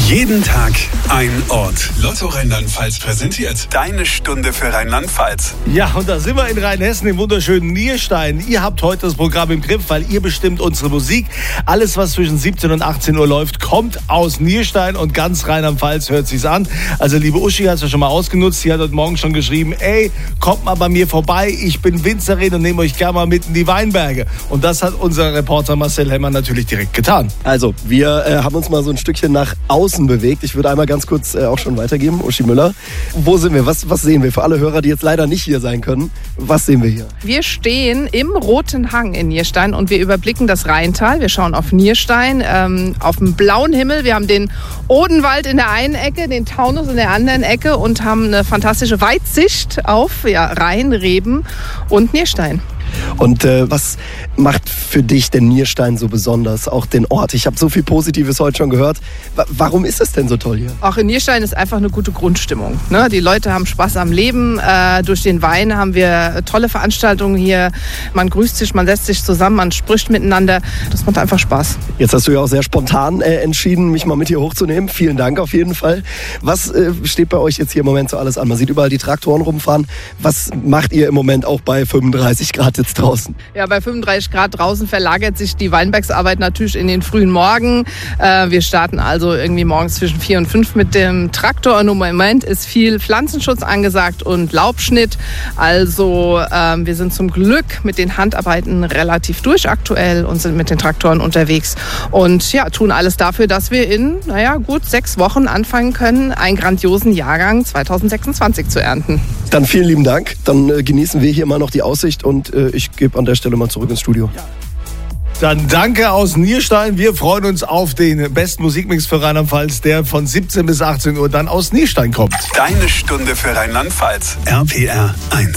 Jeden Tag ein Ort. Lotto Rheinland-Pfalz präsentiert deine Stunde für Rheinland-Pfalz. Ja, und da sind wir in Rheinhessen im wunderschönen Nierstein. Ihr habt heute das Programm im Griff, weil ihr bestimmt unsere Musik. Alles, was zwischen 17 und 18 Uhr läuft, kommt aus Nierstein und ganz Rheinland-Pfalz hört sich's an. Also liebe Uschi hat es ja schon mal ausgenutzt. Sie hat heute Morgen schon geschrieben, ey, kommt mal bei mir vorbei. Ich bin Winzerin und nehme euch gerne mal mit in die Weinberge. Und das hat unser Reporter Marcel Hemmer natürlich direkt getan. Also, wir haben uns mal so ein Stückchen nach außen bewegt. Ich würde einmal ganz kurz auch schon weitergeben, Uschi Müller. Wo sind wir? Was sehen wir? Für alle Hörer, die jetzt leider nicht hier sein können, was sehen wir hier? Wir stehen im Roten Hang in Nierstein und wir überblicken das Rheintal. Wir schauen auf Nierstein, auf den blauen Himmel. Wir haben den Odenwald in der einen Ecke, den Taunus in der anderen Ecke und haben eine fantastische Weitsicht auf Rhein, Reben und Nierstein. Und was macht für dich den Nierstein so besonders, auch den Ort? Ich habe so viel Positives heute schon gehört. Warum ist es denn so toll hier? Auch in Nierstein ist einfach eine gute Grundstimmung. Ne? Die Leute haben Spaß am Leben. Durch den Wein haben wir tolle Veranstaltungen hier. Man grüßt sich, man setzt sich zusammen, man spricht miteinander. Das macht einfach Spaß. Jetzt hast du ja auch sehr spontan entschieden, mich mal mit hier hochzunehmen. Vielen Dank auf jeden Fall. Was steht bei euch jetzt hier im Moment so alles an? Man sieht überall die Traktoren rumfahren. Was macht ihr im Moment auch bei 35 Grad jetzt draußen? Ja, bei 35 Grad draußen verlagert sich die Weinbergsarbeit natürlich in den frühen Morgen. Wir starten also irgendwie morgens zwischen 4 und 5 mit dem Traktor. Und im Moment ist viel Pflanzenschutz angesagt und Laubschnitt. Also wir sind zum Glück mit den Handarbeiten relativ durch aktuell und sind mit den Traktoren unterwegs. Und ja, tun alles dafür, dass wir in, gut 6 Wochen anfangen können, einen grandiosen Jahrgang 2026 zu ernten. Dann vielen lieben Dank. Dann genießen wir hier mal noch die Aussicht und ich gebe an der Stelle mal zurück ins Studio. Ja. Dann danke aus Nierstein. Wir freuen uns auf den besten Musikmix für Rheinland-Pfalz, der von 17 bis 18 Uhr dann aus Nierstein kommt. Deine Stunde für Rheinland-Pfalz. RPR 1.